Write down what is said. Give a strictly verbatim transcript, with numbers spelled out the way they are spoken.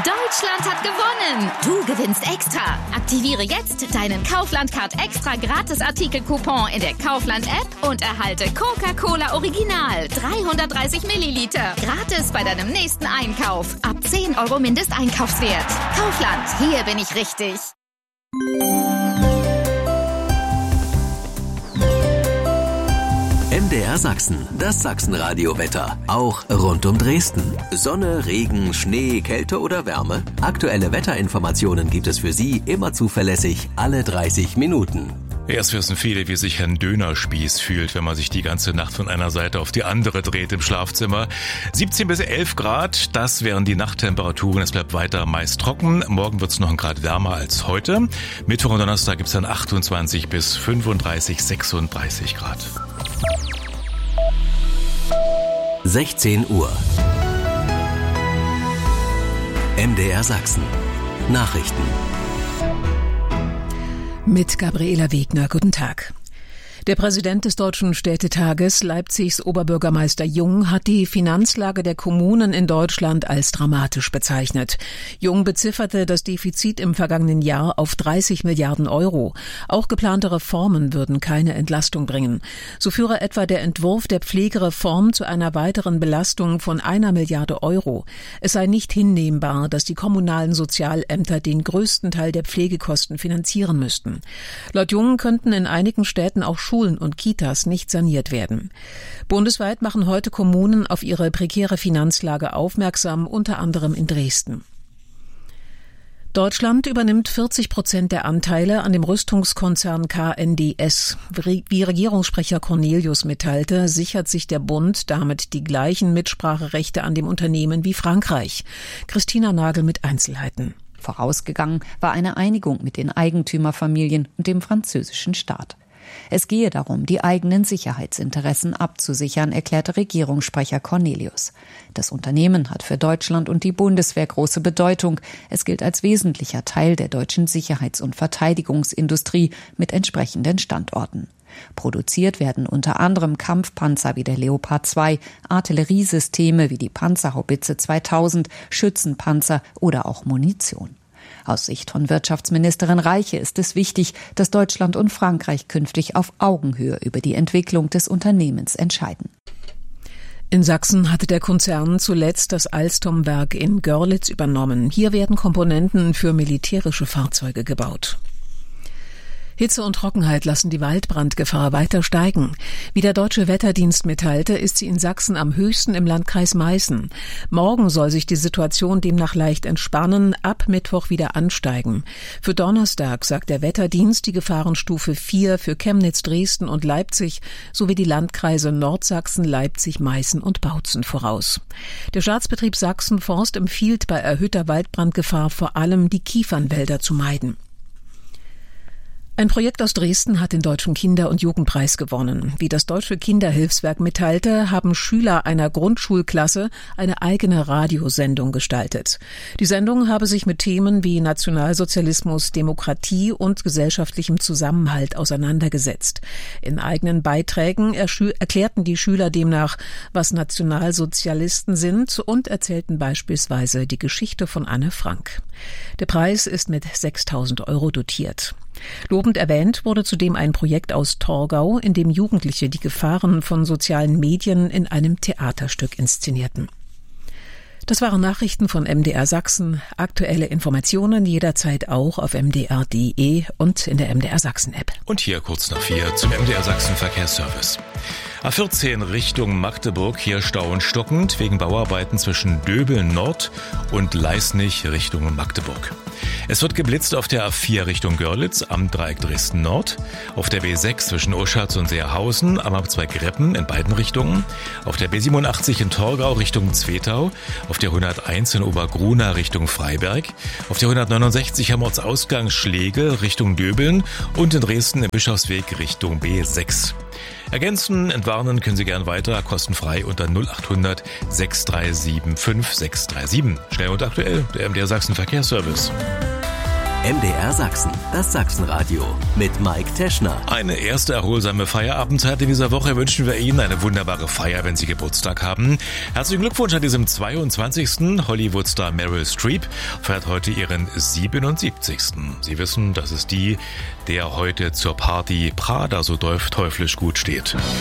Deutschland hat gewonnen! Du gewinnst extra! Aktiviere jetzt deinen Kaufland-Card extra Gratis-Artikel-Coupon in der Kaufland-App und erhalte Coca-Cola Original dreihundertdreißig Milliliter. Gratis bei deinem nächsten Einkauf. Ab zehn Euro Mindesteinkaufswert. Kaufland, hier bin ich richtig. M D R Sachsen, das Sachsenradio-Wetter. Auch rund um Dresden. Sonne, Regen, Schnee, Kälte oder Wärme? Aktuelle Wetterinformationen gibt es für Sie immer zuverlässig alle dreißig Minuten. Erst wissen viele, wie sich ein Dönerspieß fühlt, wenn man sich die ganze Nacht von einer Seite auf die andere dreht im Schlafzimmer. siebzehn bis elf Grad, das wären die Nachttemperaturen. Es bleibt weiter meist trocken. Morgen wird es noch ein Grad wärmer als heute. Mittwoch und Donnerstag gibt es dann achtundzwanzig bis fünfunddreißig, sechsunddreißig Grad. sechzehn Uhr. M D R Sachsen. Nachrichten. Mit Gabriela Wegner, guten Tag. Der Präsident des Deutschen Städtetages, Leipzigs Oberbürgermeister Jung, hat die Finanzlage der Kommunen in Deutschland als dramatisch bezeichnet. Jung bezifferte das Defizit im vergangenen Jahr auf dreißig Milliarden Euro. Auch geplante Reformen würden keine Entlastung bringen. So führe etwa der Entwurf der Pflegereform zu einer weiteren Belastung von einer Milliarde Euro. Es sei nicht hinnehmbar, dass die kommunalen Sozialämter den größten Teil der Pflegekosten finanzieren müssten. Laut Jung könnten in einigen Städten auch Schulen und Kitas nicht saniert werden. Bundesweit machen heute Kommunen auf ihre prekäre Finanzlage aufmerksam, unter anderem in Dresden. Deutschland übernimmt vierzig Prozent der Anteile an dem Rüstungskonzern K N D S. Wie Regierungssprecher Cornelius mitteilte, sichert sich der Bund damit die gleichen Mitspracherechte an dem Unternehmen wie Frankreich. Christina Nagel mit Einzelheiten. Vorausgegangen war eine Einigung mit den Eigentümerfamilien und dem französischen Staat. Es gehe darum, die eigenen Sicherheitsinteressen abzusichern, erklärte Regierungssprecher Cornelius. Das Unternehmen hat für Deutschland und die Bundeswehr große Bedeutung. Es gilt als wesentlicher Teil der deutschen Sicherheits- und Verteidigungsindustrie mit entsprechenden Standorten. Produziert werden unter anderem Kampfpanzer wie der Leopard zwei, Artilleriesysteme wie die Panzerhaubitze zweitausend, Schützenpanzer oder auch Munition. Aus Sicht von Wirtschaftsministerin Reiche ist es wichtig, dass Deutschland und Frankreich künftig auf Augenhöhe über die Entwicklung des Unternehmens entscheiden. In Sachsen hatte der Konzern zuletzt das Alstom-Werk in Görlitz übernommen. Hier werden Komponenten für militärische Fahrzeuge gebaut. Hitze und Trockenheit lassen die Waldbrandgefahr weiter steigen. Wie der Deutsche Wetterdienst mitteilte, ist sie in Sachsen am höchsten im Landkreis Meißen. Morgen soll sich die Situation demnach leicht entspannen, ab Mittwoch wieder ansteigen. Für Donnerstag sagt der Wetterdienst die Gefahrenstufe vier für Chemnitz, Dresden und Leipzig sowie die Landkreise Nordsachsen, Leipzig, Meißen und Bautzen voraus. Der Staatsbetrieb Sachsen-Forst empfiehlt bei erhöhter Waldbrandgefahr vor allem, die Kiefernwälder zu meiden. Ein Projekt aus Dresden hat den Deutschen Kinder- und Jugendpreis gewonnen. Wie das Deutsche Kinderhilfswerk mitteilte, haben Schüler einer Grundschulklasse eine eigene Radiosendung gestaltet. Die Sendung habe sich mit Themen wie Nationalsozialismus, Demokratie und gesellschaftlichem Zusammenhalt auseinandergesetzt. In eigenen Beiträgen erklärten die Schüler demnach, was Nationalsozialisten sind und erzählten beispielsweise die Geschichte von Anne Frank. Der Preis ist mit sechstausend Euro dotiert. Lobend erwähnt wurde zudem ein Projekt aus Torgau, in dem Jugendliche die Gefahren von sozialen Medien in einem Theaterstück inszenierten. Das waren Nachrichten von M D R Sachsen. Aktuelle Informationen jederzeit auch auf m d r punkt d e und in der M D R Sachsen App. Und hier kurz nach vier zum M D R Sachsen Verkehrsservice. A vierzehn Richtung Magdeburg, hier Stau und stockend wegen Bauarbeiten zwischen Döbeln Nord und Leisnig Richtung Magdeburg. Es wird geblitzt auf der A vier Richtung Görlitz am Dreieck Dresden Nord, auf der B sechs zwischen Oschatz und Seerhausen am A zwei Greppen in beiden Richtungen, auf der B siebenundachtzig in Torgau Richtung Zwetau, auf der hunderteins in Obergruna Richtung Freiberg, auf der hundertneunundsechzig am Ortsausgang Schlegel Richtung Döbeln und in Dresden im Bischofsweg Richtung B sechs. Ergänzen, entwarnen können Sie gern weiter, kostenfrei unter null achthundert sechs drei sieben fünf sechs drei sieben. Schnell und aktuell, der M D R Sachsen Verkehrsservice. M D R Sachsen, das Sachsenradio mit Mike Teschner. Eine erste erholsame Feierabendzeit in dieser Woche wünschen wir Ihnen. Eine wunderbare Feier, wenn Sie Geburtstag haben. Herzlichen Glückwunsch an diesem zweiundzwanzigsten Hollywood-Star Meryl Streep feiert heute ihren siebenundsiebzigsten Sie wissen, das ist die, der heute zur Party Prada so teuflisch gut steht.